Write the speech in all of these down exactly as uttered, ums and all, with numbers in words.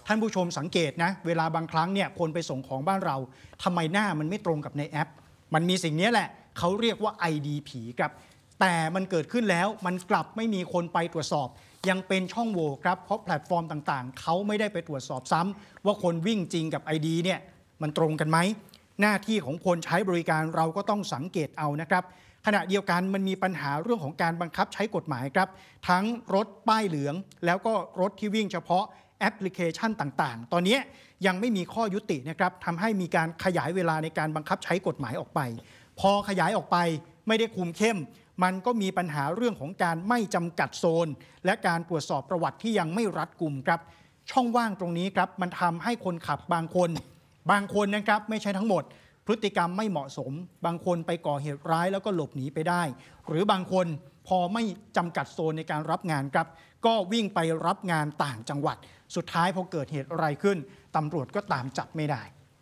ท่านผู้ชมสังเกตนะเวลาบางครั้งเนี่ยคนไปส่งของบ้านเราทำไมหน้ามันไม่ตรงกับในแอปมันมีสิ่งนี้แหละเขาเรียกว่า ไอ ดี ผีครับแต่มันเกิดขึ้นแล้วมันกลับไม่มีคนไปตรวจสอบยังเป็นช่องโหว่ครับเพราะแพลตฟอร์มต่างๆเขาไม่ได้ไปตรวจสอบซ้ำว่าคนวิ่งจริงกับ ไอ ดี เนี่ยมันตรงกันไหมหน้าที่ของคนใช้บริการเราก็ต้องสังเกตเอานะครับขณะเดียวกันมันมีปัญหาเรื่องของการบังคับใช้กฎหมายครับทั้งรถป้ายเหลืองแล้วก็รถที่วิ่งเฉพาะแอปพลิเคชันต่างๆตอนนี้ยังไม่มีข้อยุตินะครับทำให้มีการขยายเวลาในการบังคับใช้กฎหมายออกไปพอขยายออกไปไม่ได้คุมเข้มมันก็มีปัญหาเรื่องของการไม่จำกัดโซนและการตรวจสอบประวัติที่ยังไม่รัดกุมครับช่องว่างตรงนี้ครับมันทำให้คนขับบางคนบางคนนะครับไม่ใช่ทั้งหมดพฤติกรรมไม่เหมาะสมบางคนไปก่อเหตุร้ายแล้วก็หลบหนีไปได้หรือบางคนพอไม่จำกัดโซนในการรับงานครับก็วิ่งไปรับงานต่างจังหวัดสุดท้ายพอเกิดเหตุอะไรขึ้นตำรวจก็ตามจับไม่ได้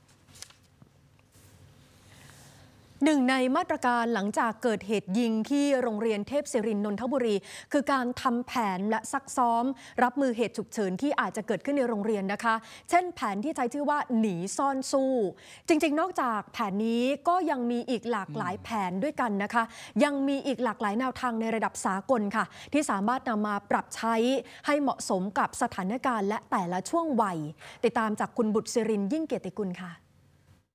หนึ่งในมาตรการหลังจากเกิดเหตุยิงที่โรงเรียนเทพศิรินทร์นนทบุรีคือการทำแผนและซักซ้อมรับมือเหตุฉุกเฉินที่อาจจะเกิดขึ้นในโรงเรียนนะคะเช่นแผนที่ใช้ชื่อว่าหนีซ่อนสู้จริงๆนอกจากแผนนี้ก็ยังมีอีกหลากหลายแผนด้วยกันนะคะยังมีอีกหลากหลายแนวทางในระดับสากลค่ะที่สามารถนำมาปรับใช้ให้เหมาะสมกับสถานการณ์และแต่ละช่วงวัยติดตามจากคุณบุตรศิรินทร์ยิ่งเกียรติกุลค่ะ